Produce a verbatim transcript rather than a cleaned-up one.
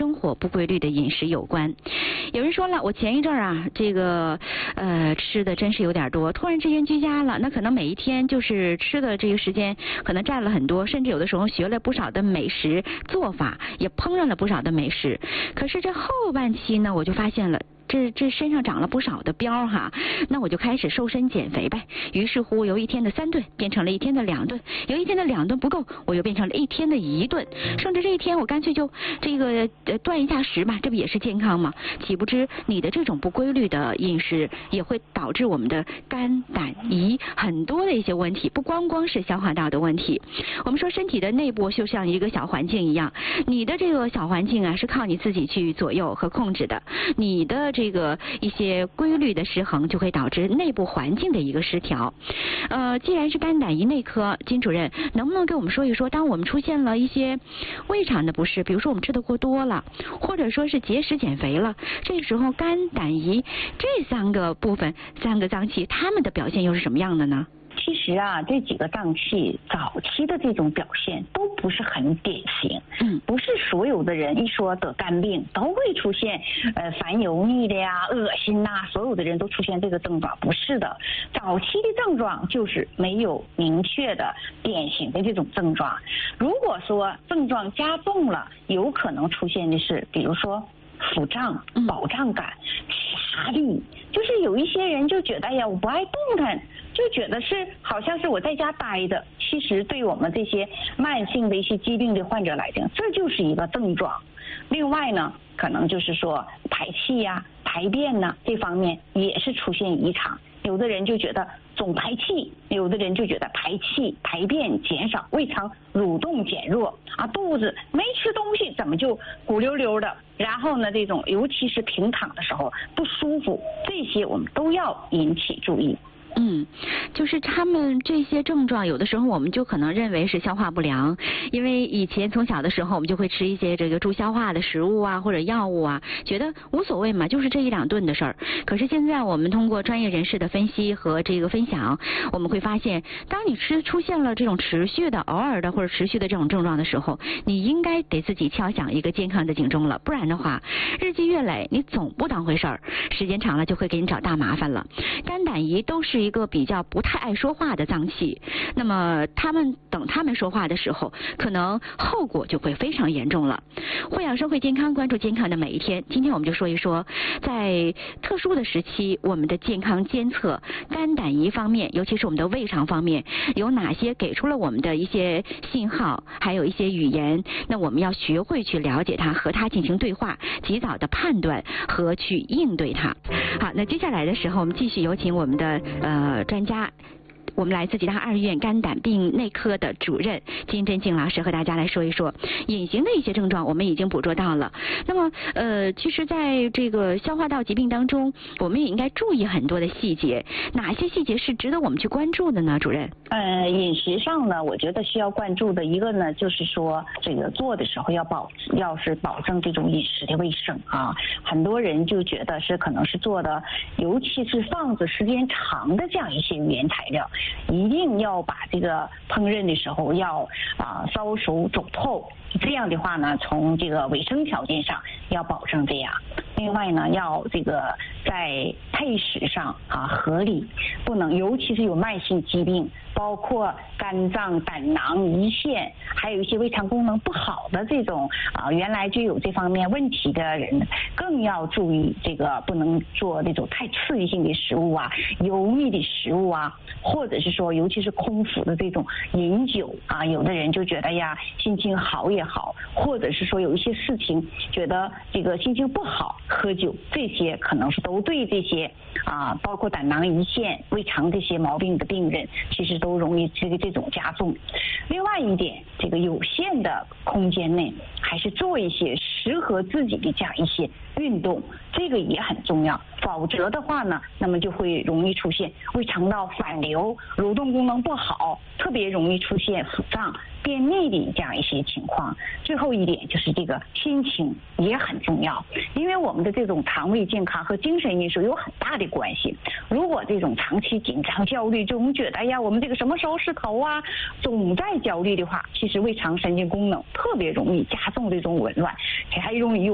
生活不规律的饮食有关。有人说了，我前一阵儿啊，这个呃吃的真是有点多，突然之间居家了，那可能每一天就是吃的这个时间可能占了很多，甚至有的时候学了不少的美食做法，也烹饪了不少的美食。可是这后半期呢，我就发现了。这这身上长了不少的膘哈，那我就开始瘦身减肥呗。于是乎，由一天的三顿变成了一天的两顿，由一天的两顿不够，我又变成了一天的一顿，甚至这一天我干脆就这个呃断一下食吧，这不也是健康吗？岂不知你的这种不规律的饮食也会导致我们的肝胆胰很多的一些问题，不光光是消化道的问题。我们说身体的内部就像一个小环境一样，你的这个小环境啊是靠你自己去左右和控制的，你的这个一些规律的失衡就会导致内部环境的一个失调。呃，既然是肝胆胰内科，金主任能不能给我们说一说，当我们出现了一些胃肠的不适，比如说我们吃的过多了，或者说是节食减肥了，这个时候肝胆胰这三个部分三个脏器它们的表现又是什么样的呢？ 其实啊，这几个脏器早期的这种表现都不是很典型。嗯，不是所有的人一说得肝病都会出现呃烦油腻的呀、恶心呐、啊，所有的人都出现这个症状，不是的。早期的症状就是没有明确的典型的这种症状。如果说症状加重了，有可能出现的是，比如说腹胀、饱胀感、乏力，就是有一些人就觉得，哎呀，我不爱动弹，就觉得是好像是我在家待的。其实对我们这些慢性的一些疾病的患者来讲，这就是一个症状。另外呢，可能就是说排气呀、啊、排便呢这方面也是出现异常。有的人就觉得总排气，有的人就觉得排气排便减少，胃肠蠕动减弱啊，肚子没吃东西怎么就鼓溜溜的，然后呢这种尤其是平躺的时候不舒服，这些我们都要引起注意。 嗯，就是他们这些症状，有的时候我们就可能认为是消化不良，因为以前从小的时候我们就会吃一些这个助消化的食物啊或者药物啊，觉得无所谓嘛，就是这一两顿的事儿。可是现在我们通过专业人士的分析和这个分享，我们会发现，当你吃出现了这种持续的、偶尔的或者持续的这种症状的时候，你应该给自己敲响一个健康的警钟了，不然的话，日积月累，你总不当回事儿，时间长了就会给你找大麻烦了。肝胆胰都是一个比较不太爱说话的脏器，那么他们等他们说话的时候，可能后果就会非常严重了。会养生会健康，关注健康的每一天。今天我们就说一说，在特殊的时期，我们的健康监测肝胆胰方面，尤其是我们的胃肠方面，有哪些给出了我们的一些信号，还有一些语言，那我们要学会去了解它，和它进行对话，及早的判断和去应对它。好，那接下来的时候，我们继续有请我们的呃专家，我们来自吉大二院肝胆病内科的主任金真静老师和大家来说一说隐形的一些症状，我们已经捕捉到了。那么呃，其实在这个消化道疾病当中，我们也应该注意很多的细节，哪些细节是值得我们去关注的呢？主任？ 呃，饮食上呢，我觉得需要关注的一个呢，就是说这个做的时候要保，要是保证这种饮食的卫生啊。很多人就觉得是可能是做的，尤其是放置时间长的这样一些原材料，一定要把这个烹饪的时候要啊烧熟煮透，这样的话呢，从这个卫生条件上要保证这样。另外呢，要这个在配食上啊合理，不能尤其是有慢性疾病，包括肝脏、胆囊、胰腺，还有一些胃肠功能不好的这种啊原来就有这方面问题的人，更要注意这个不能做那种太刺激性的食物啊、油腻的食物啊，或者是说尤其是空腹的这种饮酒啊，有的人就觉得呀心情好也好，或者是说有一些事情觉得这个心情不好喝酒，这些可能是都对这些啊包括胆囊、胰腺、胃肠这些毛病的病人，其实都容易这个这种加重。另外一点，这个有限的空间内，还是做一些适合自己的这样一些运动，这个也很重要。否则的话呢，那么就会容易出现胃肠道反流、蠕动功能不好，特别容易出现腹胀、便秘的这样一些情况。最后一点就是这个心情也很重要，因为我们的这种肠胃健康和精神因素有很大的关系。如果这种长期紧张、焦虑，总觉得哎呀，我们这个什么时候是头啊，总在焦虑的话，其实胃肠神经功能特别容易加重这种紊乱，还容易